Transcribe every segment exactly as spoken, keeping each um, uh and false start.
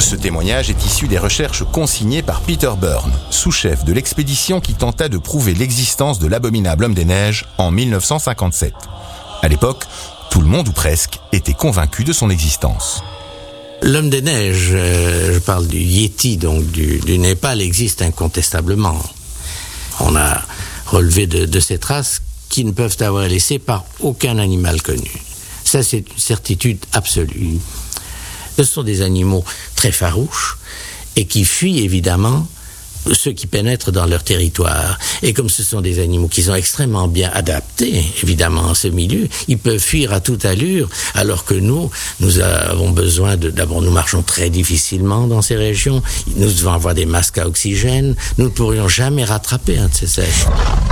Ce témoignage est issu des recherches consignées par Peter Byrne, sous-chef de l'expédition qui tenta de prouver l'existence de l'abominable homme des neiges en dix-neuf cent cinquante-sept. À l'époque, tout le monde ou presque était convaincu de son existence. L'homme des neiges, euh, je parle du Yéti, donc du, du Népal, existe incontestablement. On a relevé de, de ces traces qui ne peuvent avoir été laissées par aucun animal connu. Ça, c'est une certitude absolue. Ce sont des animaux très farouches et qui fuient évidemment ceux qui pénètrent dans leur territoire. Et comme ce sont des animaux qui sont extrêmement bien adaptés, évidemment, à ce milieu, ils peuvent fuir à toute allure, alors que nous, nous avons besoin de... D'abord, nous marchons très difficilement dans ces régions, nous devons avoir des masques à oxygène, nous ne pourrions jamais rattraper un de ces êtres.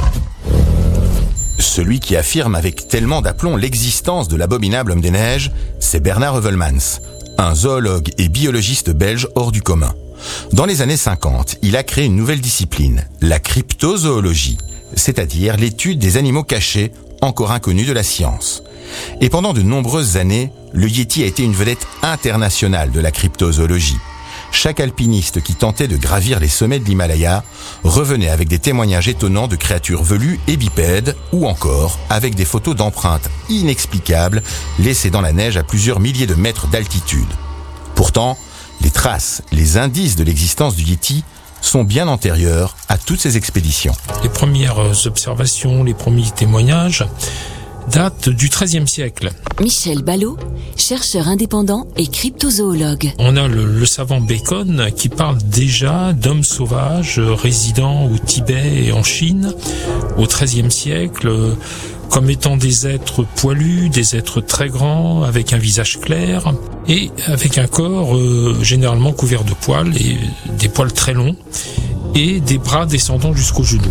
Celui qui affirme avec tellement d'aplomb l'existence de l'abominable homme des neiges, c'est Bernard Heuvelmans, un zoologue et biologiste belge hors du commun. Dans les années cinquante, il a créé une nouvelle discipline, la cryptozoologie, c'est-à-dire l'étude des animaux cachés, encore inconnus de la science. Et pendant de nombreuses années, le Yéti a été une vedette internationale de la cryptozoologie. Chaque alpiniste qui tentait de gravir les sommets de l'Himalaya revenait avec des témoignages étonnants de créatures velues et bipèdes, ou encore avec des photos d'empreintes inexplicables laissées dans la neige à plusieurs milliers de mètres d'altitude. Pourtant, les traces, les indices de l'existence du Yéti sont bien antérieurs à toutes ces expéditions. Les premières observations, les premiers témoignages datent du treizième siècle. Michel Ballot, chercheur indépendant et cryptozoologue. On a le, le savant Bacon qui parle déjà d'hommes sauvages résidant au Tibet et en Chine au treizième siècle, comme étant des êtres poilus, des êtres très grands, avec un visage clair et avec un corps euh, généralement couvert de poils, et des poils très longs et des bras descendant jusqu'aux genoux.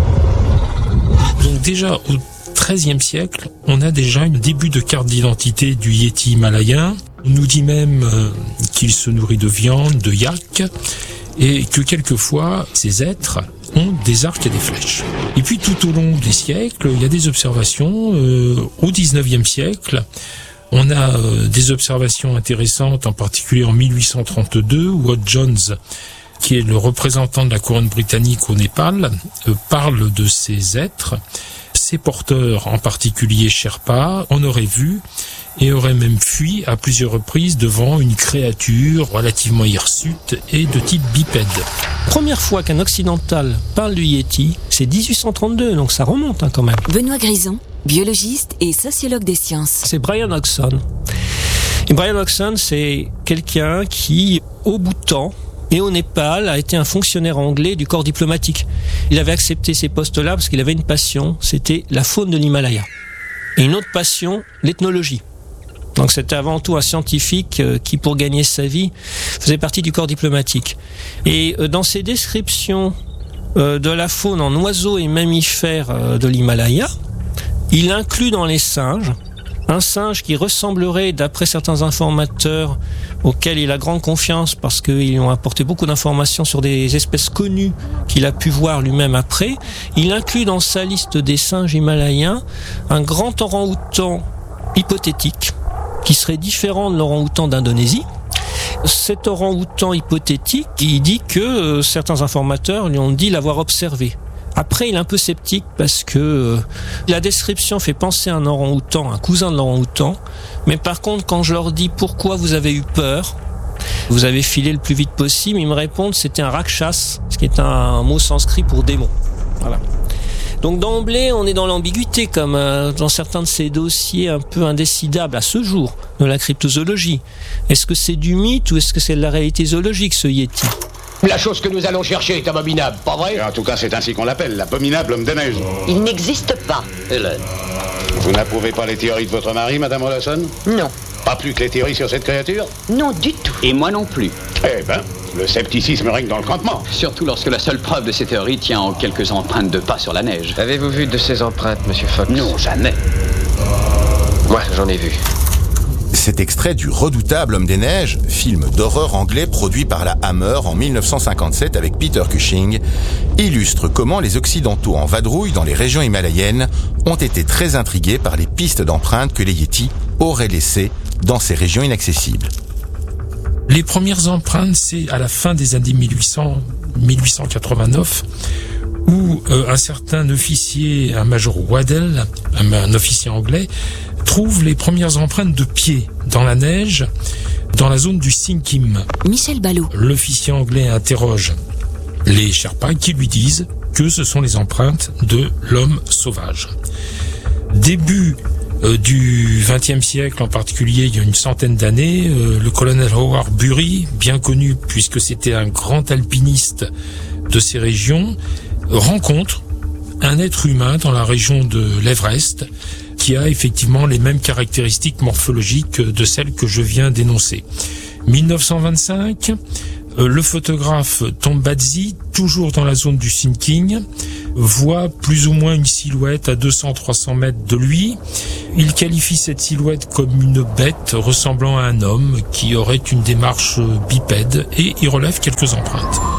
Donc déjà au treizième siècle, on a déjà un début de carte d'identité du Yéti himalayen. On nous dit même euh, qu'il se nourrit de viande, de yak, et que quelquefois ces êtres ont des arcs et des flèches. Et puis tout au long des siècles, il y a des observations. Euh, au dix-neuvième siècle, on a euh, des observations intéressantes, en particulier en mille huit cent trente-deux, où Hod Jones, qui est le représentant de la couronne britannique au Népal, euh, parle de ces êtres. Ces porteurs, en particulier Sherpa, en auraient vu et auraient même fui à plusieurs reprises devant une créature relativement hirsute et de type bipède. Première fois qu'un occidental parle du Yéti, c'est dix-huit cent trente-deux, donc ça remonte hein, quand même. Benoît Grison, biologiste et sociologue des sciences. C'est Brian Hodgson. Et Brian Hodgson, c'est quelqu'un qui, au Bhoutan et au Népal, a été un fonctionnaire anglais du corps diplomatique. Il avait accepté ces postes-là parce qu'il avait une passion, c'était la faune de l'Himalaya. Et une autre passion, l'ethnologie. Donc c'était avant tout un scientifique qui, pour gagner sa vie, faisait partie du corps diplomatique. Et dans ses descriptions de la faune en oiseaux et mammifères de l'Himalaya, il inclut dans les singes un singe qui ressemblerait, d'après certains informateurs auxquels il a grande confiance parce qu'ils lui ont apporté beaucoup d'informations sur des espèces connues qu'il a pu voir lui-même après, il inclut dans sa liste des singes himalayens un grand orang-outan hypothétique qui serait différent de l'orang-outan d'Indonésie. Cet orang-outan hypothétique, il dit que euh, certains informateurs lui ont dit l'avoir observé. Après, il est un peu sceptique parce que euh, la description fait penser à un orang-outan, un cousin de l'orang-outan. Mais par contre, quand je leur dis pourquoi vous avez eu peur, vous avez filé le plus vite possible, ils me répondent que c'était un rakshas, ce qui est un mot sanskrit pour démon. Voilà. Donc d'emblée, on est dans l'ambiguïté, comme euh, dans certains de ces dossiers un peu indécidables à ce jour de la cryptozoologie. Est-ce que c'est du mythe ou est-ce que c'est de la réalité zoologique, ce Yéti ? La chose que nous allons chercher est abominable, pas vrai ? Et en tout cas, c'est ainsi qu'on l'appelle, l'abominable homme des neiges. Il n'existe pas, Helen. Vous n'approuvez pas les théories de votre mari, Madame Olson ? Non. Pas plus que les théories sur cette créature ? Non, du tout. Et moi non plus. Eh ben, le scepticisme règne dans le campement. Surtout lorsque la seule preuve de ces théories tient en quelques empreintes de pas sur la neige. Avez-vous vu de ces empreintes, Monsieur Fox ? Non, jamais. Moi, j'en ai vu. Cet extrait du Redoutable Homme des Neiges, film d'horreur anglais produit par la Hammer en dix-neuf cent cinquante-sept avec Peter Cushing, illustre comment les Occidentaux en vadrouille dans les régions himalayennes ont été très intrigués par les pistes d'empreintes que les Yétis auraient laissées dans ces régions inaccessibles. Les premières empreintes, c'est à la fin des années mille huit cents, mille huit cent quatre-vingt-neuf, où euh, un certain officier, un major Waddell, un, un officier anglais, trouve les premières empreintes de pieds dans la neige, dans la zone du Sikkim. Michel Ballot. L'officier anglais interroge les Sherpas qui lui disent que ce sont les empreintes de l'homme sauvage. Début euh, du vingtième siècle, en particulier il y a une centaine d'années, euh, le colonel Howard Bury, bien connu puisque c'était un grand alpiniste de ces régions, rencontre un être humain dans la région de l'Everest qui a effectivement les mêmes caractéristiques morphologiques de celles que je viens d'énoncer. mille neuf cent vingt-cinq, le photographe Tom Bazzi, toujours dans la zone du Sinking, voit plus ou moins une silhouette à deux cents à trois cents mètres de lui. Il qualifie cette silhouette comme une bête ressemblant à un homme qui aurait une démarche bipède et y relève quelques empreintes.